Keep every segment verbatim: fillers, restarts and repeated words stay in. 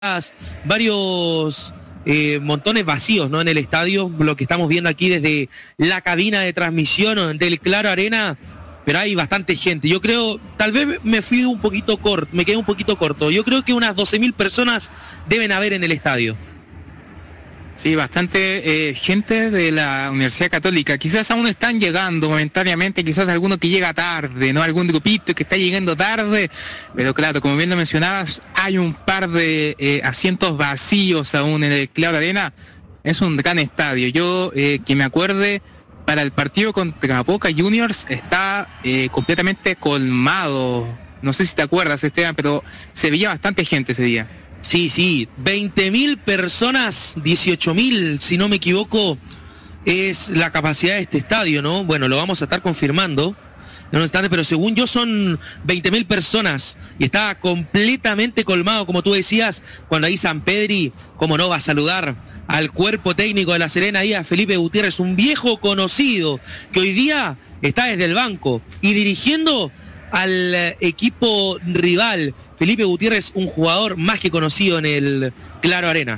varios eh, montones vacíos, ¿no? En el estadio, lo que estamos viendo aquí desde la cabina de transmisión del Claro Arena, pero hay bastante gente. Yo creo, tal vez me fui un poquito corto, me quedé un poquito corto. Yo creo que unas doce mil personas deben haber en el estadio. Sí, bastante eh, gente de la Universidad Católica. Quizás aún están llegando momentáneamente, quizás alguno que llega tarde, ¿no? Algún grupito que está llegando tarde. Pero claro, como bien lo mencionabas, hay un par de eh, asientos vacíos aún en el Claro Arena. Es un gran estadio. Yo, eh, que me acuerde, para el partido contra Boca Juniors está eh, completamente colmado. No sé si te acuerdas, Esteban, pero se veía bastante gente ese día. Sí, sí, veinte mil personas, dieciocho mil, si no me equivoco, es la capacidad de este estadio, ¿no? Bueno, lo vamos a estar confirmando en un instante, pero según yo son veinte mil personas y está completamente colmado, como tú decías, cuando ahí Sampedri, cómo no, va a saludar al cuerpo técnico de La Serena y a Felipe Gutiérrez, un viejo conocido que hoy día está desde el banco y dirigiendo al equipo rival. Felipe Gutiérrez, un jugador más que conocido en el Claro Arena.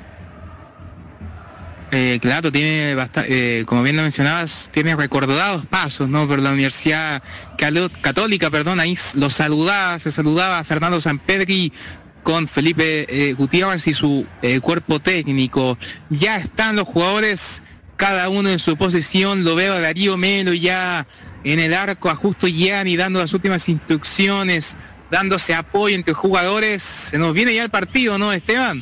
Eh, claro, tiene bastante, eh, como bien lo mencionabas, tiene recordados pasos, ¿no? Por la Universidad Católica, perdón, ahí lo saludaba, se saludaba a Fernando Sampedri con Felipe eh, Gutiérrez y su eh, cuerpo técnico. Ya están los jugadores, cada uno en su posición. Lo veo a Darío Melo ya en el arco, a Justo Gianni dando las últimas instrucciones, dándose apoyo entre jugadores. Se nos viene ya el partido, ¿no, Esteban?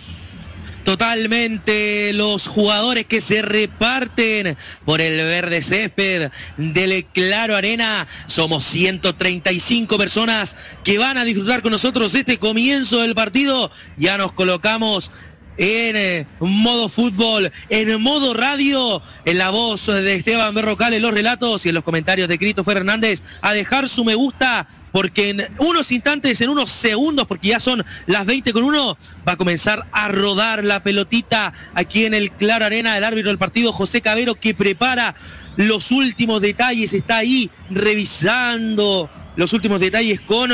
Totalmente, los jugadores que se reparten por el verde césped del Claro Arena. Somos ciento treinta y cinco personas que van a disfrutar con nosotros este comienzo del partido. Ya nos colocamos en eh, modo fútbol, en modo radio, en la voz de Esteban Berrocal, en los relatos y en los comentarios de Christopher Hernández, a dejar su me gusta, porque en unos instantes, en unos segundos, porque ya son las veinte con uno, va a comenzar a rodar la pelotita aquí en el Claro Arena. El árbitro del partido, José Cabero, que prepara los últimos detalles, está ahí revisando los últimos detalles con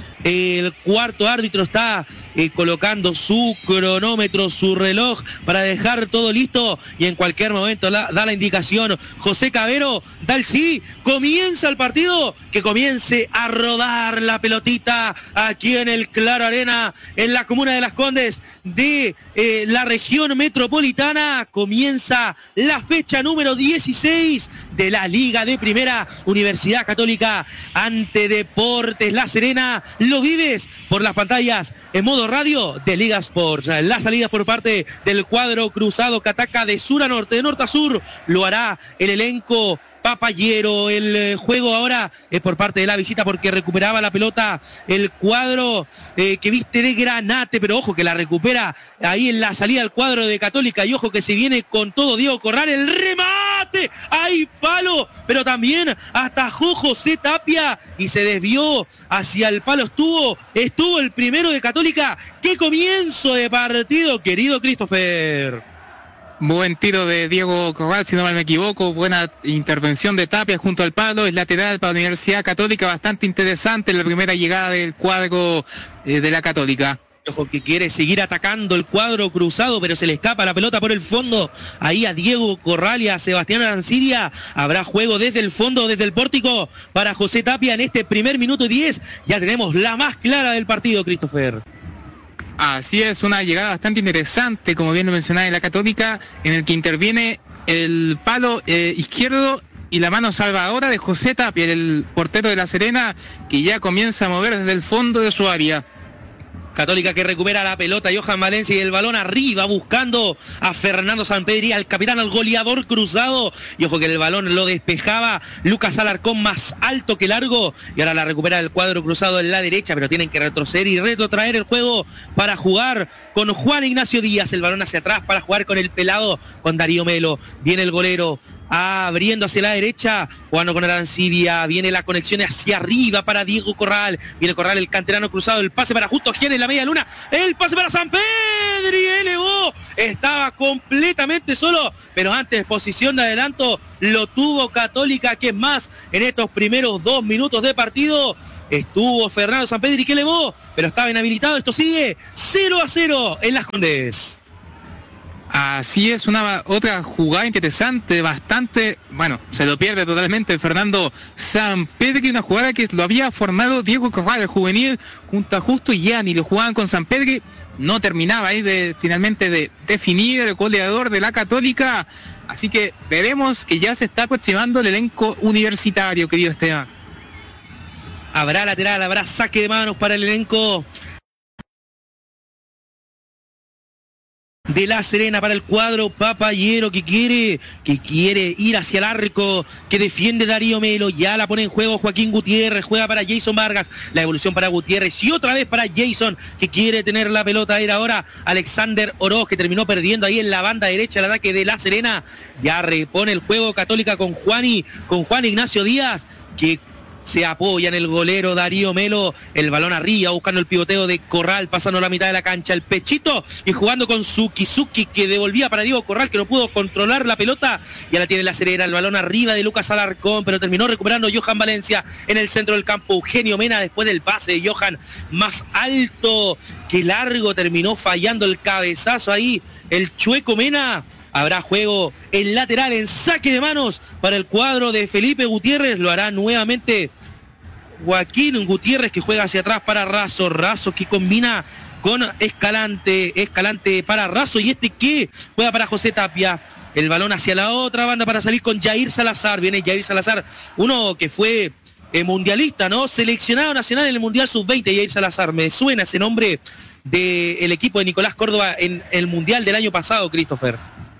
el cuarto árbitro, está eh, colocando su cronómetro, su reloj para dejar todo listo y en cualquier momento la, da la indicación José Cabero, da el sí, comienza el partido, que comience a rodar la pelotita aquí en el Claro Arena, en la comuna de Las Condes de eh, la región metropolitana. Comienza la fecha número dieciséis de la Liga de Primera. Universidad Católica ante Deportes La Serena. Lo vives por las pantallas en modo radio de Liga Sports. La salida por parte del cuadro cruzado que ataca de sur a norte, de norte a sur. Lo hará el elenco papayero. El juego ahora es por parte de la visita, porque recuperaba la pelota el cuadro eh, que viste de Granate, pero ojo que la recupera ahí en la salida del cuadro de Católica, y ojo que se viene con todo Diego Corral, el remate, hay palo, pero también atajó José Tapia y se desvió hacia el palo, estuvo, estuvo el primero de Católica. ¡Qué comienzo de partido, querido Christopher! Buen tiro de Diego Corral, si no mal me equivoco. Buena intervención de Tapia junto al palo. Es lateral para la Universidad Católica. Bastante interesante la primera llegada del cuadro eh, de la Católica. Ojo que quiere seguir atacando el cuadro cruzado, pero se le escapa la pelota por el fondo. Ahí a Diego Corral y a Sebastián Arancibia. Habrá juego desde el fondo, desde el pórtico para José Tapia en este primer minuto diez. Ya tenemos la más clara del partido, Christopher. Así es, una llegada bastante interesante, como bien lo mencionaba, en la Católica, en el que interviene el palo eh, izquierdo y la mano salvadora de José Tapia, el portero de La Serena, que ya comienza a mover desde el fondo de su área. Católica que recupera la pelota, Johan Valencia, y el balón arriba buscando a Fernando Sampedri, al capitán, al goleador cruzado, y ojo que el balón lo despejaba Lucas Alarcón, más alto que largo, y ahora la recupera el cuadro cruzado en la derecha, pero tienen que retroceder y retrotraer el juego para jugar con Juan Ignacio Díaz. El balón hacia atrás para jugar con el pelado, con Darío Melo. Viene el golero abriendo hacia la derecha, jugando con Arancibia, viene la conexión hacia arriba para Diego Corral, viene Corral, el canterano cruzado, el pase para Justo Gianni en la media luna, el pase para Sampedri, elevó estaba completamente solo, pero antes posición de adelanto lo tuvo Católica, que es más, en estos primeros dos minutos de partido estuvo Fernando Sampedri que elevó, pero estaba inhabilitado. Esto sigue cero a cero en Las Condes. Así es, una otra jugada interesante, bastante, bueno, se lo pierde totalmente Fernando Sampedri, una jugada que lo había formado Diego Corral, el juvenil, junto a Justo y Gianni, lo jugaban con Sampedri, no terminaba ahí de finalmente de definir el goleador de la Católica, así que veremos que ya se está aproximando el elenco universitario, querido Esteban. Habrá lateral, habrá saque de manos para el elenco de La Serena, para el cuadro papayero, que quiere que quiere ir hacia el arco, que defiende Darío Melo, ya la pone en juego Joaquín Gutiérrez, juega para Jason Vargas, la evolución para Gutiérrez y otra vez para Jason, que quiere tener la pelota. Era ahora Alexander Oroz, que terminó perdiendo ahí en la banda derecha el ataque de La Serena. Ya repone el juego Católica con Juani, con Juan Ignacio Díaz, que se apoya en el golero Darío Melo, el balón arriba, buscando el pivoteo de Corral, pasando la mitad de la cancha, el pechito, y jugando con Suki, Suki que devolvía para Diego Corral, que no pudo controlar la pelota, ya la tiene La Serena, el balón arriba de Lucas Alarcón, pero terminó recuperando Johan Valencia en el centro del campo. Eugenio Mena, después del pase de Johan, más alto que largo, terminó fallando el cabezazo ahí, el chueco Mena. Habrá juego en lateral, en saque de manos para el cuadro de Felipe Gutiérrez. Lo hará nuevamente Joaquín Gutiérrez, que juega hacia atrás para Razo. Razo que combina con Escalante. Escalante para Razo, y este que juega para José Tapia. El balón hacia la otra banda para salir con Jair Salazar. Viene Jair Salazar, uno que fue eh, mundialista, ¿no? Seleccionado nacional en el Mundial sub veinte, Jair Salazar. Me suena ese nombre del equipo de Nicolás Córdoba en el Mundial del año pasado, Christopher.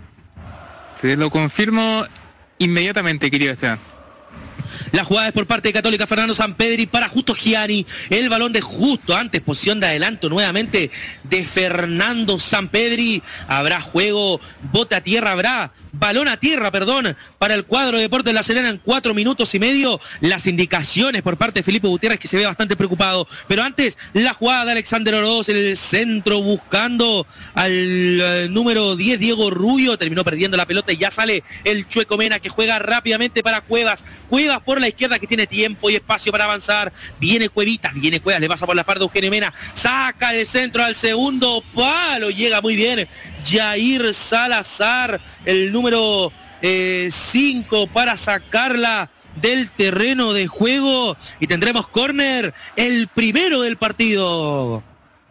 Se lo confirmo inmediatamente, querido Esteban. La jugada es por parte de Católica, Fernando Sampedri para Justo Gianni, el balón de Justo, antes posición de adelanto nuevamente de Fernando Sampedri. Habrá juego, bote a tierra, habrá balón a tierra, perdón, para el cuadro de Deportes La Serena en cuatro minutos y medio. Las indicaciones por parte de Felipe Gutiérrez, que se ve bastante preocupado, pero antes la jugada de Alexander Oroz, el centro buscando al uh, número diez, Diego Rubio, terminó perdiendo la pelota y ya sale el Chueco Mena, que juega rápidamente para Cuevas, Cuevas por la izquierda, que tiene tiempo y espacio para avanzar. Viene Cuevitas, viene Cuevas, le pasa por la espalda a Eugenio Mena, saca el centro al segundo palo, llega muy bien Jair Salazar, el número cinco, eh, para sacarla del terreno de juego, y tendremos córner, el primero del partido.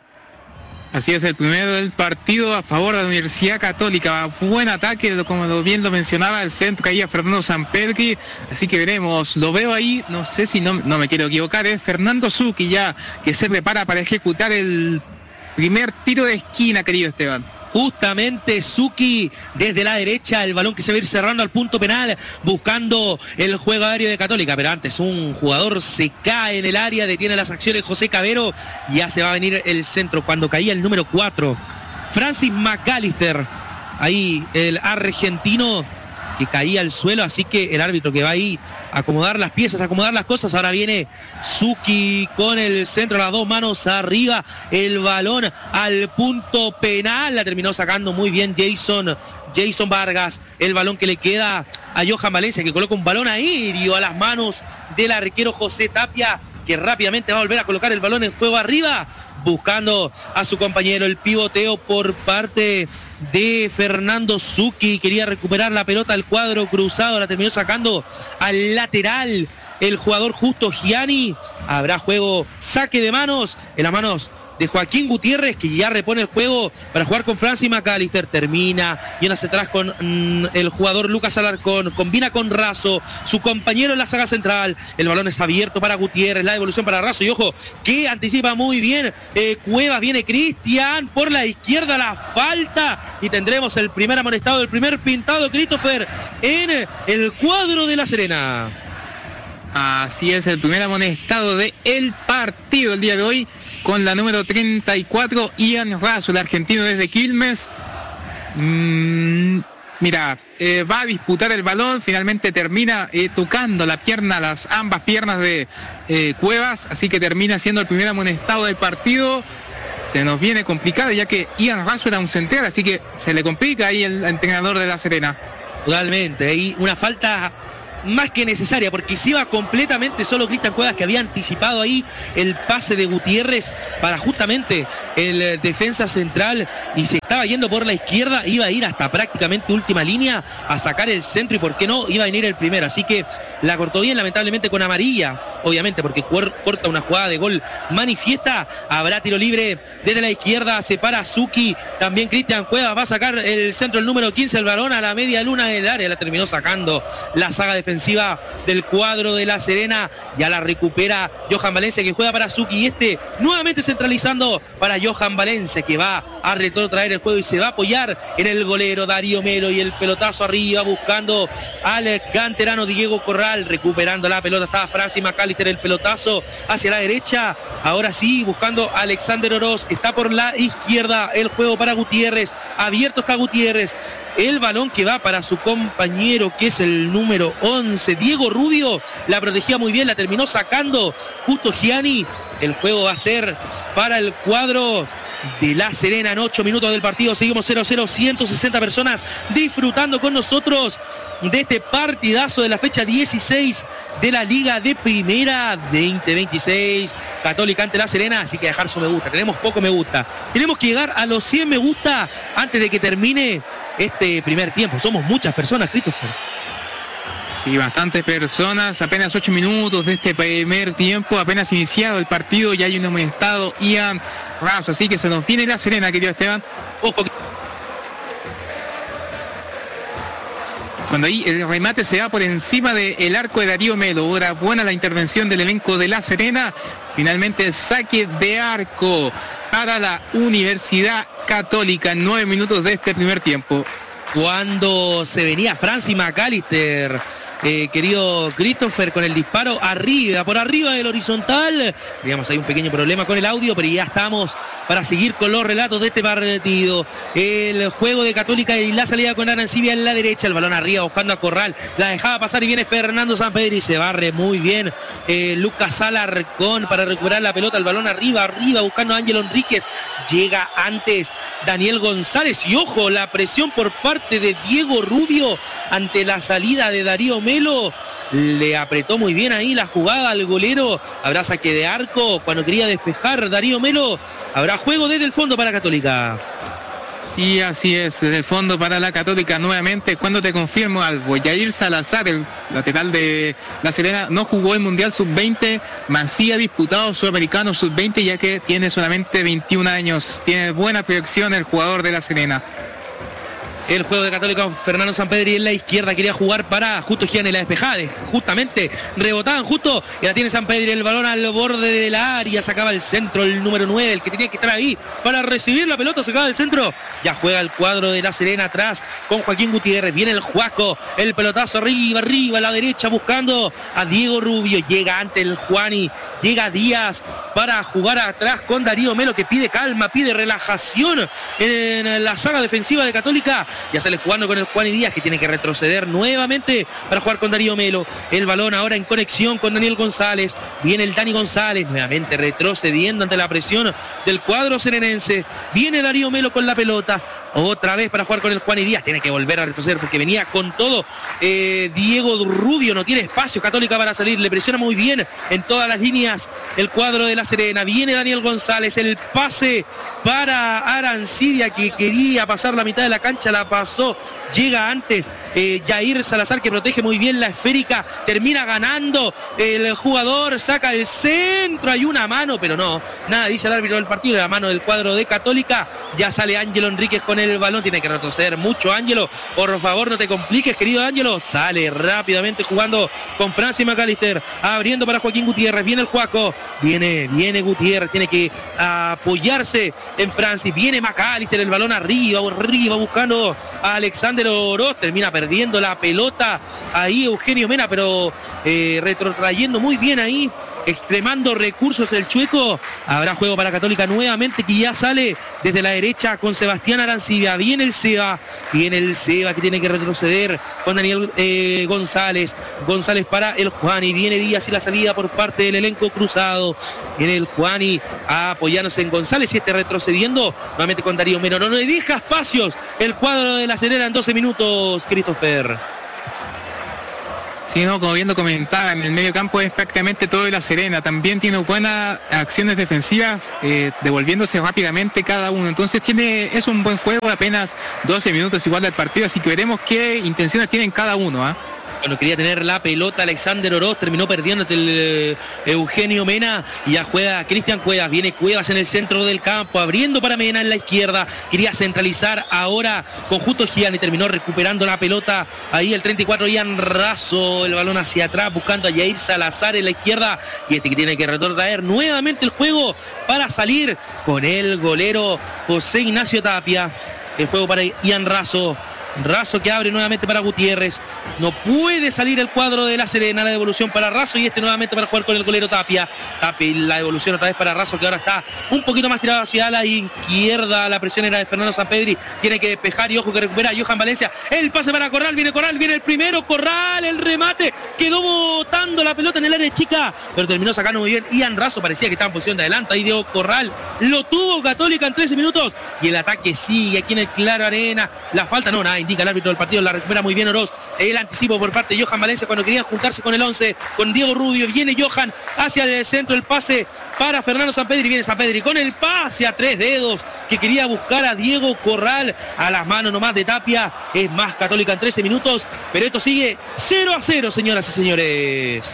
Así es, el primero del partido a favor de la Universidad Católica. Buen ataque, como bien lo mencionaba, el centro caía Fernando Sampedri, así que veremos, lo veo ahí, no sé si no, no me quiero equivocar, es Fernando Zucchi ya, que se prepara para ejecutar el primer tiro de esquina, querido Esteban. Justamente Zucchi desde la derecha, el balón que se va a ir cerrando al punto penal, buscando el juego aéreo de Católica, pero antes un jugador se cae en el área, detiene las acciones José Cabero, ya se va a venir el centro cuando caía el número cuatro, Francis McAllister, ahí el argentino que caía al suelo, así que el árbitro que va ahí a acomodar las piezas, a acomodar las cosas. Ahora viene Zucchi con el centro, las dos manos arriba, el balón al punto penal, la terminó sacando muy bien Jason Jason Vargas, el balón que le queda a Johan Valencia, que coloca un balón aéreo a las manos del arquero José Tapia, que rápidamente va a volver a colocar el balón en juego arriba, buscando a su compañero. El pivoteo por parte de Fernando Zucchi, quería recuperar la pelota al cuadro cruzado, la terminó sacando al lateral el jugador Justo Gianni. Habrá juego, saque de manos, en las manos de Joaquín Gutiérrez, que ya repone el juego para jugar con Francis McAllister. Termina, viene hacia atrás con mmm, el jugador Lucas Alarcón, combina con Razo, su compañero en la saga central. El balón es abierto para Gutiérrez, la devolución para Razo, y ojo, que anticipa muy bien eh, Cuevas, viene Cristian por la izquierda, la falta, y tendremos el primer amonestado, el primer pintado, Christopher, en el cuadro de La Serena. Así es, el primer amonestado de el partido el día de hoy, con la número treinta y cuatro, Ian Razo, el argentino desde Quilmes. Mm, mira, eh, va a disputar el balón, finalmente termina eh, tocando la pierna, las ambas piernas de eh, Cuevas, así que termina siendo el primer amonestado del partido. se nos viene complicado, ya que Ian Razo era un central, así que se le complica ahí el entrenador de La Serena. Totalmente, y una falta más que necesaria, porque se iba completamente solo Cristian Cuevas, que había anticipado ahí el pase de Gutiérrez para justamente el defensa central, y se estaba yendo por la izquierda, iba a ir hasta prácticamente última línea a sacar el centro, y por qué no, iba a venir el primero, así que la cortó bien, lamentablemente con amarilla, obviamente porque corta una jugada de gol manifiesta. Habrá tiro libre desde la izquierda, se para Zucchi, también Cristian Cuevas va a sacar el centro, el número quince, el balón a la media luna del área, la terminó sacando la saga defensiva del cuadro de La Serena, ya la recupera Johan Valencia, que juega para Zucchi, y este nuevamente centralizando para Johan Valencia, que va a retrotraer el juego y se va a apoyar en el golero Darío Melo, y el pelotazo arriba buscando al canterano Diego Corral, recuperando la pelota, estaba Francis McAllister, el pelotazo hacia la derecha, ahora sí buscando a Alexander Oroz, está por la izquierda el juego para Gutiérrez, abierto está Gutiérrez, el balón que va para su compañero, que es el número once, Diego Rubio, la protegía muy bien, la terminó sacando justo Gianni. El juego va a ser para el cuadro de La Serena en ocho minutos del partido. Seguimos cero a cero, ciento sesenta personas disfrutando con nosotros de este partidazo de la fecha dieciséis de la Liga de Primera veinte veintiséis. Católica ante La Serena, así que dejar su me gusta. Tenemos poco me gusta. Tenemos que llegar a los cien me gusta antes de que termine este primer tiempo. Somos muchas personas, Christopher. Sí, bastantes personas, apenas ocho minutos de este primer tiempo, apenas iniciado el partido, ya hay un aumentado Ian Razo, así que se nos viene La Serena, querido Esteban. Ojo. Cuando ahí el remate se va por encima del arco de Darío Melo. Era buena la intervención del elenco de La Serena. Finalmente el saque de arco para la Universidad Católica en nueve minutos de este primer tiempo. Cuando se venía Francis McAllister, eh, querido Christopher, con el disparo arriba, por arriba del horizontal. Digamos, hay un pequeño problema con el audio, pero ya estamos para seguir con los relatos de este partido. El juego de Católica y la salida con Arancibia en la derecha, el balón arriba buscando a Corral, la dejaba pasar y viene Fernando Sampedri y se barre muy bien eh, Lucas Alarcón para recuperar la pelota, el balón arriba, arriba buscando a Ángelo Enríquez, llega antes Daniel González, y ojo, la presión por parte de Diego Rubio ante la salida de Darío Melo, le apretó muy bien ahí la jugada al golero. Habrá saque de arco cuando quería despejar Darío Melo, habrá juego desde el fondo para Católica. Sí, así es, desde el fondo para la Católica nuevamente. Cuando te confirmo algo, Yair Salazar, el lateral de La Serena, no jugó el Mundial sub veinte, mas sí ha disputado Sudamericano sub veinte, ya que tiene solamente veintiún años. Tiene buena proyección el jugador de La Serena. El juego de Católica, Fernando Sampedri en la izquierda, quería jugar para justo Gianni, la despejada, justamente rebotaban justo, y la tiene Sampedri, el balón al borde de la área, sacaba el centro el número nueve, el que tenía que estar ahí para recibir la pelota, sacaba el centro, ya juega el cuadro de La Serena atrás con Joaquín Gutiérrez, viene el Juaco, el pelotazo arriba, arriba, a la derecha buscando a Diego Rubio, llega ante el Juani, llega Díaz para jugar atrás con Darío Melo, que pide calma, pide relajación en la saga defensiva de Católica. Ya sale jugando con el Juani Díaz, que tiene que retroceder nuevamente para jugar con Darío Melo. El balón ahora en conexión con Daniel González. Viene el Dani González, nuevamente retrocediendo ante la presión del cuadro serenense. Viene Darío Melo con la pelota. Otra vez para jugar con el Juani Díaz. Tiene que volver a retroceder porque venía con todo. Eh, Diego Rubio no tiene espacio. Católica para salir. Le presiona muy bien en todas las líneas el cuadro de La Serena. Viene Daniel González. El pase para Arancibia, que quería pasar la mitad de la cancha. La pasó, llega antes eh, Yair Salazar, que protege muy bien la esférica, termina ganando el jugador, saca el centro, hay una mano, pero no, nada dice el árbitro del partido, la mano del cuadro de Católica. Ya sale Ángelo Enríquez con el balón, tiene que retroceder mucho Ángelo, por favor no te compliques, querido Ángelo. Sale rápidamente jugando con Francis McAllister, abriendo para Joaquín Gutiérrez, viene el Juaco, viene, viene Gutiérrez, tiene que apoyarse en Francis, viene McAllister, el balón arriba, arriba buscando a Alexander Oroz, termina perdiendo la pelota ahí Eugenio Mena, pero eh, retrotrayendo muy bien ahí extremando recursos el Chueco. Habrá juego para Católica nuevamente, que ya sale desde la derecha con Sebastián Arancibia. Viene el Seba, viene el Seba que tiene que retroceder con Daniel eh, González. González para el Juani. Viene Díaz y la salida por parte del elenco cruzado. Viene el Juani apoyándose en González y este retrocediendo nuevamente con Darío Meno. No le deja espacios el cuadro de la Serena en doce minutos, Christopher. Sí, no, como bien lo comentaba, en el medio campo es prácticamente todo de la Serena. También tiene buenas acciones defensivas, eh, devolviéndose rápidamente cada uno. Entonces tiene es un buen juego, apenas doce minutos igual del partido, así que veremos qué intenciones tienen cada uno, ¿ah? ¿eh? Bueno, quería tener la pelota Alexander Oroz, terminó perdiendo el eh, Eugenio Mena y ya juega Cristian Cuevas. Viene Cuevas en el centro del campo, abriendo para Mena en la izquierda. Quería centralizar ahora con Justo Gianni, terminó recuperando la pelota. Ahí el treinta y cuatro, Ian Razo, el balón hacia atrás, buscando a Jair Salazar en la izquierda. Y este que tiene que retrotraer nuevamente el juego para salir con el golero José Ignacio Tapia. El juego para Ian Razo. Razo que abre nuevamente para Gutiérrez. No puede salir el cuadro de la Serena. La devolución para Razo y este nuevamente para jugar con el golero Tapia. Tapia, la devolución otra vez para Razo, que ahora está un poquito más tirado hacia la izquierda. La presión era de Fernando Sampedri. Tiene que despejar y ojo que recupera Johan Valencia. El pase para Corral. Viene Corral, viene el primero. Corral, el remate. Quedó botando la pelota en el área chica, pero terminó sacando muy bien Ian Razo. Parecía que estaba en posición de adelante. Ahí Diego Corral lo tuvo Católica en trece minutos. Y el ataque sigue aquí en el Claro Arena. La falta no, nada indica el árbitro del partido, la recupera muy bien Oroz. El anticipo por parte de Johan Valencia cuando querían juntarse con el once, con Diego Rubio. Viene Johan hacia el centro, el pase para Fernando Sampedri. Viene Sampedri con el pase a tres dedos que quería buscar a Diego Corral, a las manos nomás de Tapia. Es más Católica en trece minutos, pero esto sigue cero a cero, señoras y señores.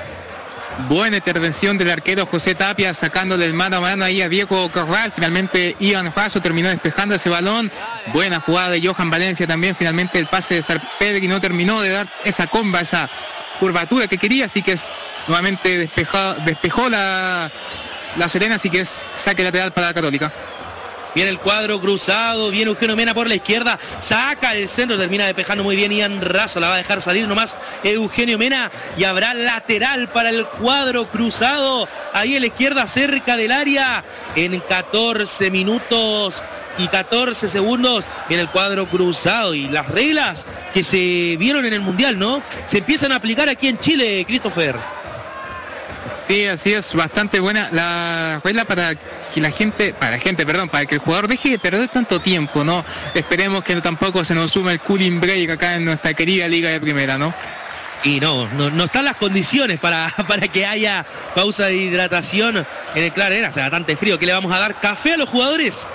Buena intervención del arquero José Tapia, sacándole el mano a mano ahí a Diego Corral. Finalmente Ian Razo terminó despejando ese balón. Buena jugada de Johan Valencia también. Finalmente el pase de Sampedri no terminó de dar esa comba, esa curvatura que quería, así que es nuevamente despejó, despejó la, la Serena, así que es saque lateral para la Católica. Viene el cuadro cruzado, viene Eugenio Mena por la izquierda, saca el centro, termina despejando muy bien Ian Razo, la va a dejar salir nomás Eugenio Mena y habrá lateral para el cuadro cruzado, ahí en la izquierda cerca del área, en catorce minutos y catorce segundos, viene el cuadro cruzado y las reglas que se vieron en el Mundial, ¿no? Se empiezan a aplicar aquí en Chile, Christopher. Sí, así es, bastante buena la regla para que la gente, para la gente, perdón, para que el jugador deje de perder tanto tiempo, ¿no? Esperemos que tampoco se nos suma el cooling break acá en nuestra querida Liga de Primera, ¿no? Y no, no, no están las condiciones para, para que haya pausa de hidratación en el Claro Arena, hace bastante frío. ¿Qué le vamos a dar? ¿Café a los jugadores?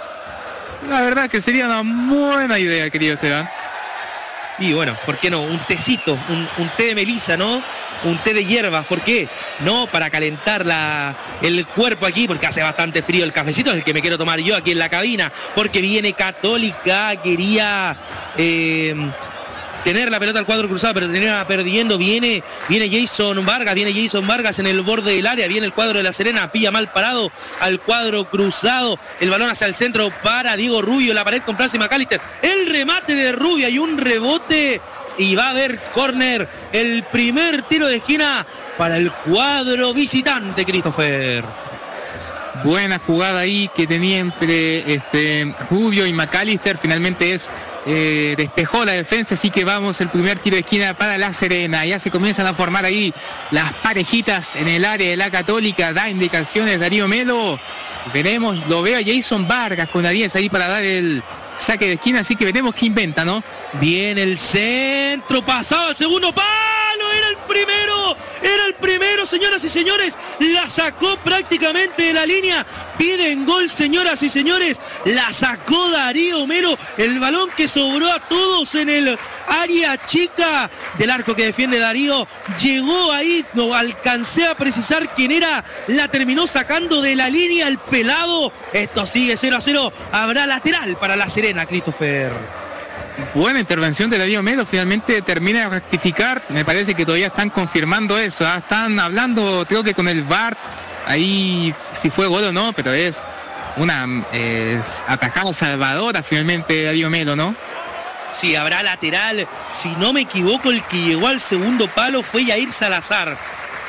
La verdad que sería una buena idea, querido Esteban. Y bueno, ¿por qué no? Un tecito, un, un té de melisa, ¿no? Un té de hierbas, ¿por qué? No, para calentar la, el cuerpo aquí, porque hace bastante frío. El cafecito es el que me quiero tomar yo aquí en la cabina, porque viene Católica, quería... Eh, tener la pelota al cuadro cruzado, pero termina perdiendo. Viene, viene Jason Vargas, viene Jason Vargas en el borde del área, viene el cuadro de la Serena, pilla mal parado al cuadro cruzado, el balón hacia el centro para Diego Rubio, la pared con Francis McAllister, el remate de Rubio y un rebote y va a haber córner, el primer tiro de esquina para el cuadro visitante, Christopher. Buena jugada ahí que tenía entre este Rubio y McAllister, finalmente es eh, despejó la defensa, así que vamos, el primer tiro de esquina para la Serena. Ya se comienzan a formar ahí las parejitas en el área de la Católica, da indicaciones Darío Melo, veremos, lo veo a Jason Vargas con la diez ahí para dar el saque de esquina, así que veremos qué inventa, ¿no? Viene el centro, pasado al segundo palo, era el primero, era el primero, señoras y señores, la sacó prácticamente de la línea, piden gol, señoras y señores, la sacó Darío Melo, el balón que sobró a todos en el área chica del arco que defiende Darío, llegó ahí, no alcancé a precisar quién era, la terminó sacando de la línea el pelado, esto sigue cero a cero, habrá lateral para la Serena, Christopher. Buena intervención de Darío Melo, finalmente termina de rectificar, me parece que todavía están confirmando eso, ¿eh? Están hablando, creo que con el V A R, ahí si fue gol o no, pero es una eh, atajada salvadora finalmente de Darío Melo, ¿no? Sí, habrá lateral, si no me equivoco, el que llegó al segundo palo fue Jair Salazar.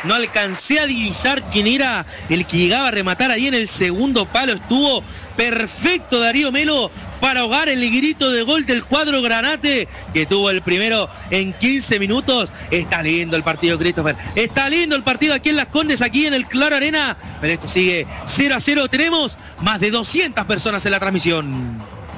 no alcancé a divisar quién era el que llegaba a rematar ahí en el segundo palo. Estuvo perfecto Darío Melo para ahogar el grito de gol del cuadro granate, que tuvo el primero en quince minutos. Está lindo el partido, Christopher. Está lindo el partido aquí en Las Condes, aquí en el Claro Arena. Pero esto sigue cero a cero. Tenemos más de doscientas personas en la transmisión.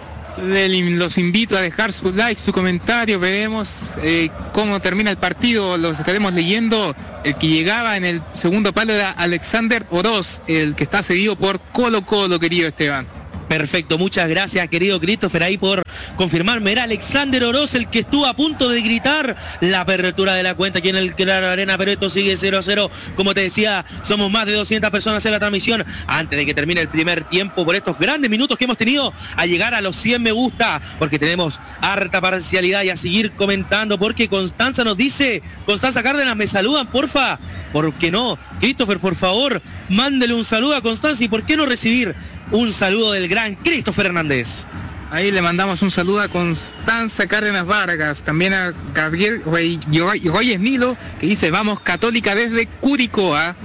Los invito a dejar su like, su comentario. Veremos eh, cómo termina el partido. Los estaremos leyendo. El que llegaba en el segundo palo era Alexander Oroz, el que está cedido por Colo Colo, querido Esteban. Perfecto, muchas gracias, querido Christopher, ahí por confirmarme. Era Alexander Oroz el que estuvo a punto de gritar la apertura de la cuenta aquí en el Claro Arena, pero esto sigue cero a cero. Como te decía, somos más de doscientas personas en la transmisión. Antes de que termine el primer tiempo, por estos grandes minutos que hemos tenido, a llegar a los cien me gusta, porque tenemos harta parcialidad, y a seguir comentando, porque Constanza nos dice, Constanza Cárdenas, ¿me saludan, porfa? ¿Por qué no? Christopher, por favor, mándele un saludo a Constanza, y ¿por qué no recibir un saludo del gran Christopher Hernández? Ahí le mandamos un saludo a Constanza Cárdenas Vargas, también a Gabriel Reyes Nilo, que dice, vamos Católica desde Curicó. ¿eh?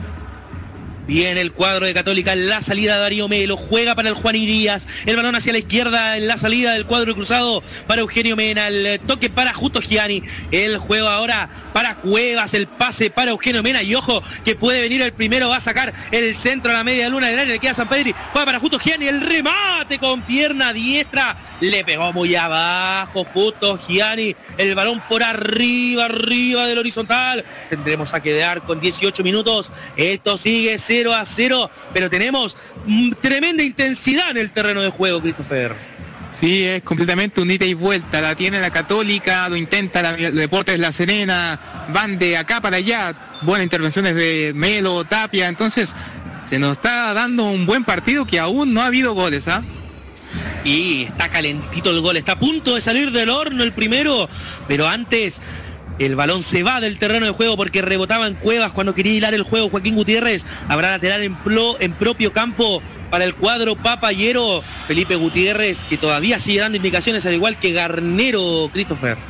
Viene el cuadro de Católica en la salida de Darío Melo, juega para el Juani Díaz, el balón hacia la izquierda en la salida del cuadro cruzado para Eugenio Mena, el toque para Justo Gianni, el juego ahora para Cuevas, el pase para Eugenio Mena, y ojo que puede venir el primero, va a sacar el centro a la media luna del área, le queda San Pedri, juega para Justo Gianni, el remate con pierna diestra, le pegó muy abajo Justo Gianni, el balón por arriba, arriba del horizontal. Tendremos saque de arco en dieciocho minutos, esto sigue cero a cero, pero tenemos tremenda intensidad en el terreno de juego, Christopher. Sí, es completamente un ida y vuelta, la tiene la Católica, lo intenta la Deportes La Serena, van de acá para allá, buenas intervenciones de Melo, Tapia, entonces se nos está dando un buen partido que aún no ha habido goles, ¿ah? ¿eh? Y está calentito el gol, está a punto de salir del horno el primero, pero antes el balón se va del terreno de juego porque rebotaba en Cuevas cuando quería hilar el juego Joaquín Gutiérrez. Habrá lateral en, plo, en propio campo para el cuadro papayero. Felipe Gutiérrez, que todavía sigue dando indicaciones, al igual que Garnero, Christopher.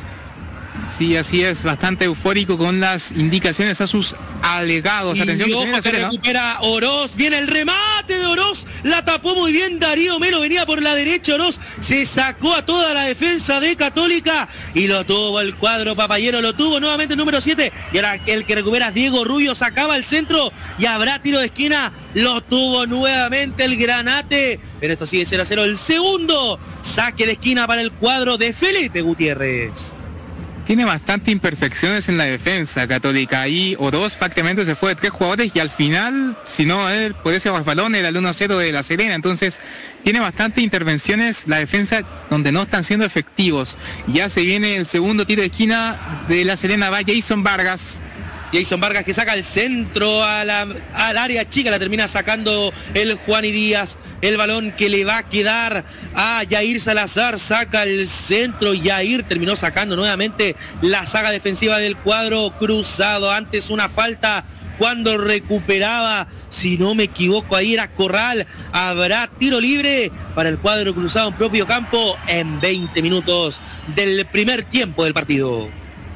Sí, así es, bastante eufórico con las indicaciones a sus alegados. Y Atención, ojo que que recupera Oroz, viene el remate de Oroz, la tapó muy bien Darío Melo, venía por la derecha Oroz, se sacó a toda la defensa de Católica y lo tuvo el cuadro papayero, lo tuvo nuevamente el número siete, y ahora el que recupera Diego Rubio, sacaba el centro y habrá tiro de esquina, lo tuvo nuevamente el Granate, pero esto sigue cero a cero, el segundo saque de esquina para el cuadro de Felipe Gutiérrez. Tiene bastante imperfecciones en la defensa Católica. Ahí Oroz prácticamente se fue de tres jugadores y al final, si no, él por ese balón era el uno cero de La Serena. Entonces, tiene bastante intervenciones la defensa donde no están siendo efectivos. Ya se viene el segundo tiro de esquina de La Serena, va Jason Vargas. Jason Vargas que saca el centro a la, al área chica, la termina sacando el Juani Díaz, el balón que le va a quedar a Yair Salazar, saca el centro, Yair terminó sacando nuevamente la saga defensiva del cuadro cruzado, antes una falta cuando recuperaba, si no me equivoco ahí era Corral, habrá tiro libre para el cuadro cruzado en propio campo en veinte minutos del primer tiempo del partido.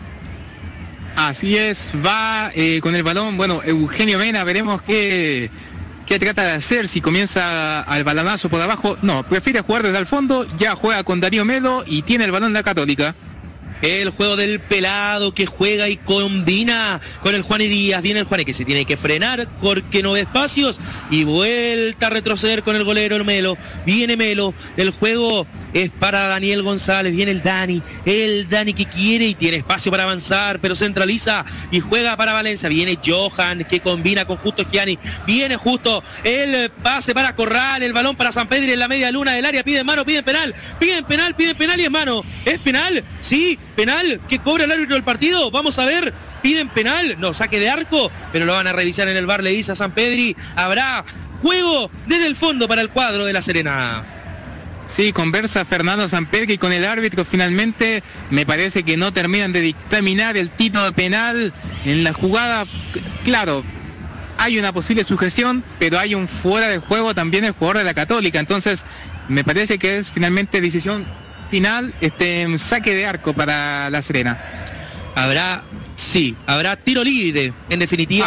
Así es, va eh, con el balón, bueno, Eugenio Mena, veremos qué, qué trata de hacer, si comienza al balonazo por abajo, no, prefiere jugar desde el fondo, ya juega con Darío Melo y tiene el balón la Católica. El juego del pelado que juega y combina con el Juani Díaz. Viene el Juani que se tiene que frenar porque no ve espacios y vuelta a retroceder con el golero el Melo. Viene Melo. El juego es para Daniel González. Viene el Dani. El Dani que quiere y tiene espacio para avanzar, pero centraliza y juega para Valencia. Viene Johan que combina con Justo Gianni. Viene Justo. El pase para Corral. El balón para San Pedro en la media luna del área. Piden mano, piden penal. Piden penal, piden penal y es mano. ¿Es penal? Sí. Penal que cobra el árbitro del partido, vamos a ver, piden penal, no, saque de arco, pero lo van a revisar en el V A R, le dice a San Pedri, habrá juego desde el fondo para el cuadro de La Serena. Sí, conversa Fernando Sampedri con el árbitro, finalmente me parece que no terminan de dictaminar el título penal en la jugada, claro, hay una posible sugestión, pero hay un fuera de juego también el jugador de la Católica, entonces me parece que es finalmente decisión final, este saque de arco para La Serena. Habrá, sí, habrá tiro libre, en definitiva, ah.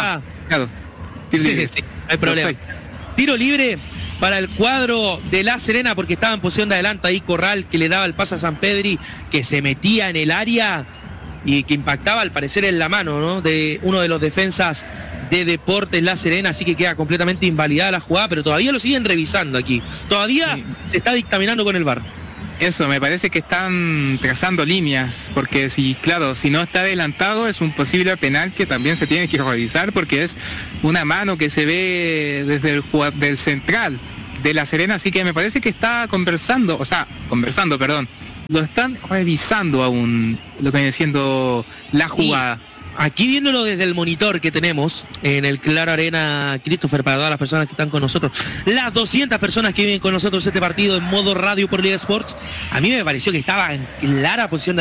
claro. Tiro libre. Sí, no hay problema. Tiro libre para el cuadro de La Serena, porque estaba en posición de adelanto ahí Corral, que le daba el paso a San Pedri, que se metía en el área y que impactaba al parecer en la mano, ¿no?, de uno de los defensas de Deportes La Serena, así que queda completamente invalidada la jugada, pero todavía lo siguen revisando aquí. Todavía sí se está dictaminando con el V A R. Eso, me parece que están trazando líneas, porque si, claro, si no está adelantado es un posible penal que también se tiene que revisar, porque es una mano que se ve desde el del central de La Serena, así que me parece que está conversando, o sea, conversando, perdón, lo están revisando aún, lo que viene siendo la jugada. Y aquí viéndolo desde el monitor que tenemos en el Claro Arena, Christopher, para todas las personas que están con nosotros, las doscientas personas que viven con nosotros este partido en modo radio por Liga Sports, a mí me pareció que estaba en clara posición de